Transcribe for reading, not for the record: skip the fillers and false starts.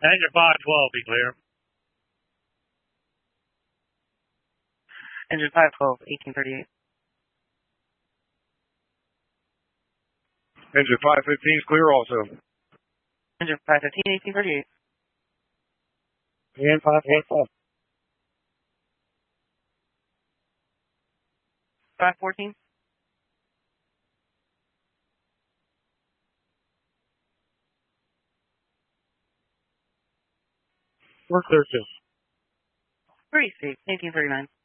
Engine 512, be clear. Engine 512, 1838. Engine 515 is clear also. Engine 515, 1838. And 514. 514. We're clear too. Pretty safe, 1839.